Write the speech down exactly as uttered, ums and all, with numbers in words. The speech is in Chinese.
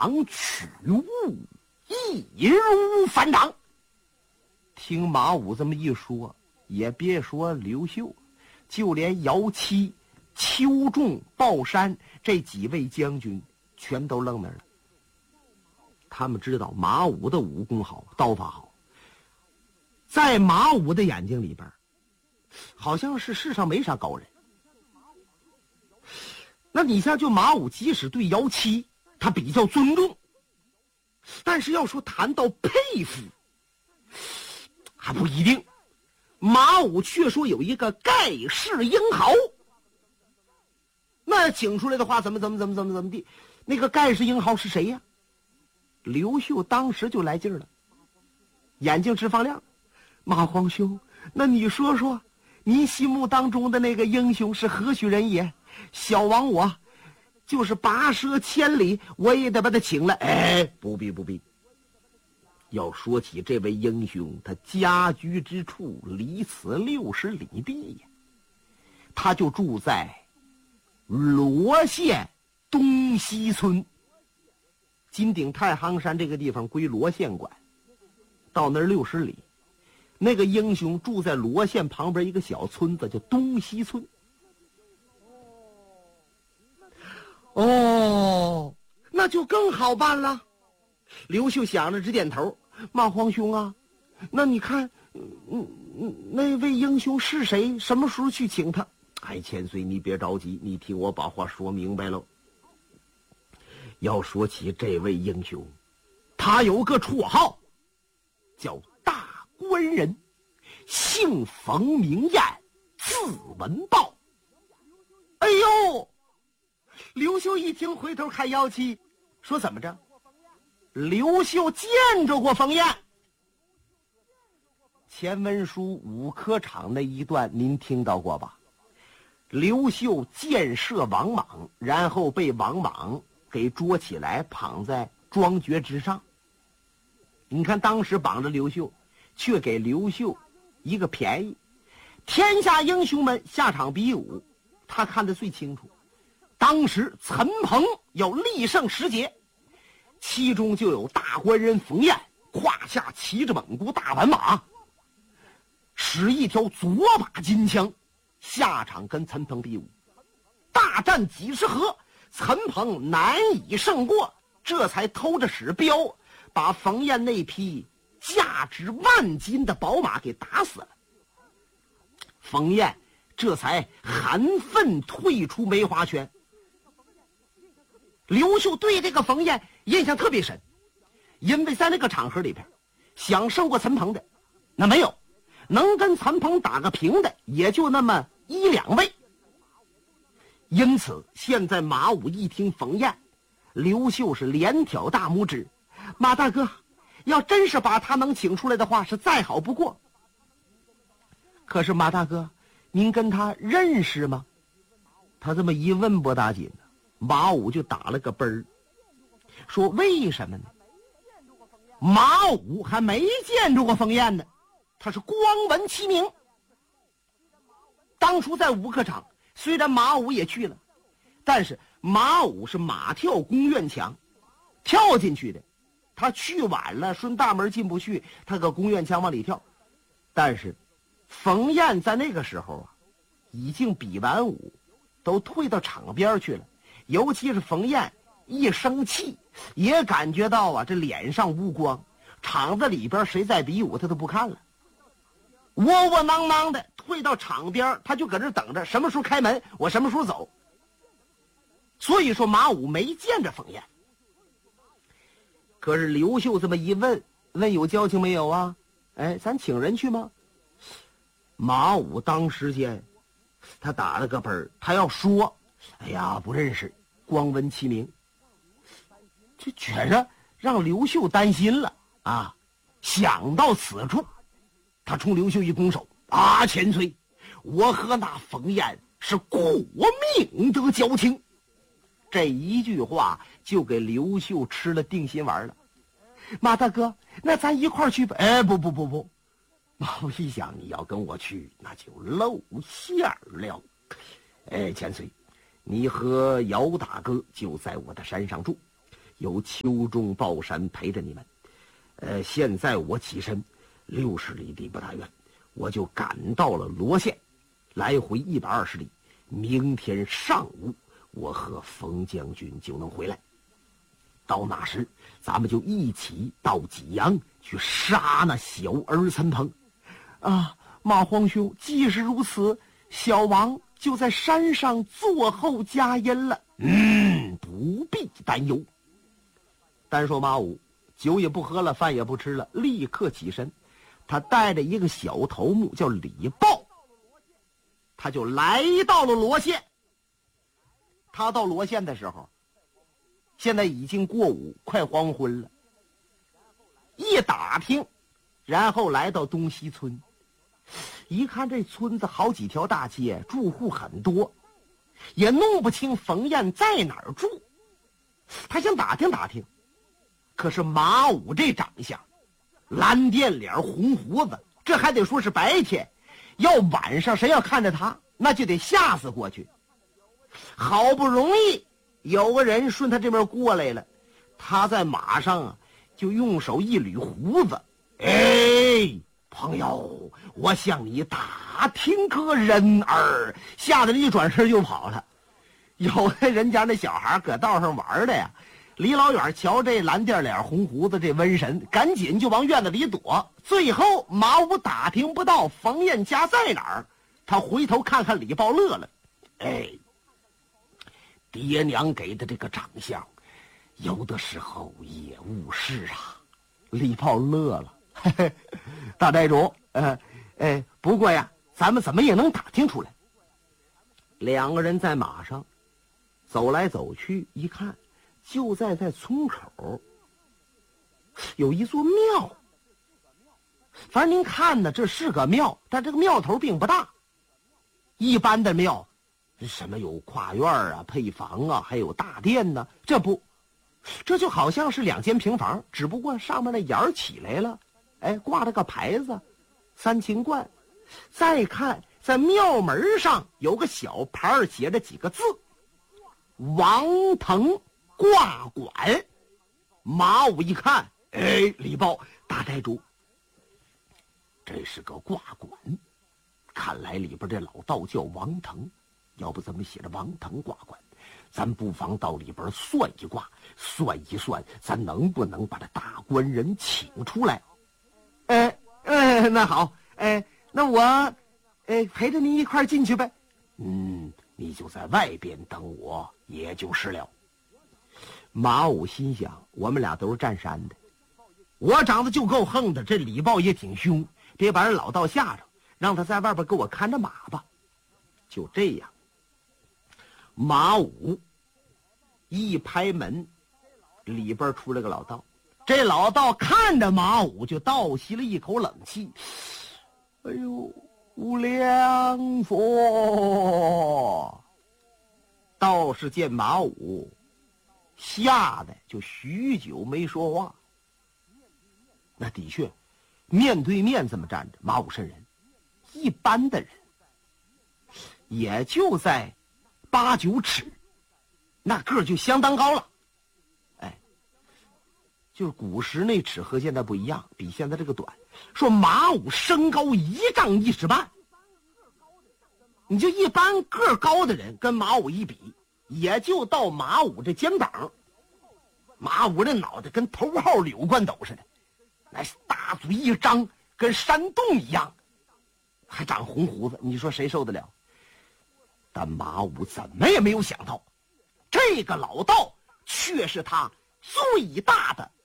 掌取物，易如反掌。听马武这么一说，也别说刘秀，就连姚七、邱仲、鲍山这几位将军全都愣那儿了。他们知道马武的武功好，刀法好，在马武的眼睛里边，好像是世上没啥高人。那你像就马武，即使对姚七他比较尊重，但是要说谈到佩服，还不一定。马武却说有一个盖世英豪，那请出来的话怎么怎么怎么怎么怎么地，那个盖世英豪是谁呀？刘秀当时就来劲儿了，眼睛直发亮。马皇兄，那你说说，您心目当中的那个英雄是何许人也？小王我就是跋涉千里，我也得把他请来。哎，不必不必。要说起这位英雄，他家居之处离此六十里地呀，他就住在罗县东西村。金顶太行山这个地方归罗县管，到那儿六十里。那个英雄住在罗县旁边一个小村子，叫东西村。哦，那就更好办了。刘秀想着直点头。马皇兄啊，那你看，嗯嗯，那位英雄是谁？什么时候去请他？哎，千岁，你别着急，你听我把话说明白喽。要说起这位英雄，他有个绰号，叫大官人，姓冯名彦，字文豹。哎呦！刘秀一听，回头看姚七，说怎么着？刘秀见着过冯彦。前文书五科场那一段您听到过吧？刘秀箭射王莽，然后被王莽给捉起来，绑在庄爵之上。你看当时绑着刘秀，却给刘秀一个便宜。天下英雄们下场比武，他看得最清楚。当时陈鹏要力胜十节，其中就有大官人冯彦，胯下骑着蒙古大斑马，使一条左把金枪，下场跟陈鹏比武。大战几十合，陈鹏难以胜过，这才偷着使镖，把冯彦那匹价值万金的宝马给打死了。冯彦这才含愤退出梅花圈。刘秀对这个冯彦印象特别深，因为在那个场合里边，想胜过陈鹏的那没有，能跟陈鹏打个平的也就那么一两位。因此现在马武一听冯彦，刘秀是连挑大拇指。马大哥，要真是把他能请出来的话，是再好不过。可是马大哥，您跟他认识吗？他这么一问不打紧呢，马武就打了个奔儿，说为什么呢？马武还没见着过冯彦呢，他是光闻其名。当初在武科场，虽然马武也去了，但是马武是马跳宫院墙跳进去的，他去晚了，顺大门进不去，他搁宫院墙往里跳。但是冯彦在那个时候啊，已经比完武，都退到场边去了。尤其是冯彦一生气，也感觉到啊，这脸上无光，场子里边谁在比武他都不看了，窝窝囊囊的退到场边，他就搁这等着什么时候开门，我什么时候走。所以说马武没见着冯彦。可是刘秀这么一问，问有交情没有啊？哎，咱请人去吗？马武当时间他打了个奔儿，他要说哎呀不认识，光闻其名，这觉着让刘秀担心了啊。想到此处，他冲刘秀一拱手，啊，千岁，我和那冯彦是过命的交情。这一句话就给刘秀吃了定心丸了。马大哥，那咱一块儿去吧。哎，不不不不，马武一想，你要跟我去，那就露馅儿了。哎，千岁，你和姚大哥就在我的山上住， 有秋中抱山陪着你们。呃，现在我起身，六十里地不大远，我就赶到了罗县，来回一百二十里。明天上午，我和冯将军就能回来。到那时，咱们就一起到济阳去杀那小儿参鹏。啊，马皇兄，既是如此，小王就在山上坐候佳音了。嗯，不必担忧。单说马武酒也不喝了，饭也不吃了，立刻起身。他带着一个小头目叫李豹，他就来到了罗县。他到罗县的时候，现在已经过午，快黄昏了。一打听，然后来到东西村，一看这村子好几条大街，住户很多，也弄不清冯燕在哪儿住。他想打听打听，可是马武这长相，蓝靛脸红胡子，这还得说是白天，要晚上谁要看着他，那就得吓死过去。好不容易有个人顺他这边过来了，他在马上啊就用手一捋胡子。哎，朋友，我向你打听个人儿，吓得一转身就跑了。有的人家那小孩搁道上玩的呀，离老远瞧这蓝靛脸红胡子这瘟神，赶紧就往院子里躲。最后马武打听不到冯燕家在哪儿，他回头看看李豹，乐了。哎，爹娘给的这个长相，有的时候也误事啊。李豹乐了，嘿嘿，大寨主，呃，呃，不过呀，咱们怎么也能打听出来。两个人在马上走来走去，一看，就在在村口有一座庙。反正您看呢，这是个庙，但这个庙头并不大。一般的庙，什么有跨院啊、配房啊，还有大殿呢，这不，这就好像是两间平房，只不过上面那檐儿起来了，哎，挂了个牌子，三清观。再看在庙门上有个小牌，写着几个字：王腾挂馆。马武一看，哎，李豹，大寨主，这是个挂馆，看来里边这老道叫王腾，要不怎么写着王腾挂馆？咱不妨到里边算一卦，算一算，咱能不能把这大官人请出来？哎哎，那好，哎，那我，哎，陪着您一块进去呗。嗯，你就在外边等我，也就是了。马武心想，我们俩都是占山的，我长得就够横的，这李豹也挺凶，别把人老道吓着，让他在外边给我看着马吧。就这样，马武一拍门，里边出来个老道。这老道看着马武，就倒吸了一口冷气。哎呦，无量佛！道士见马武，吓得就许久没说话。那的确，面对面这么站着，马武瘆人。一般的人也就在八九尺，那个儿就相当高了。哎，就是古时那尺和现在不一样，比现在这个短。说马武身高一丈一尺半，你就一般个儿高的人跟马武一比，也就到马武这肩膀。马武这脑袋跟头号柳冠斗似的，那大嘴一张，跟山洞一样，还长红胡子，你说谁受得了？但马武怎么也没有想到，这个老道却是他最大的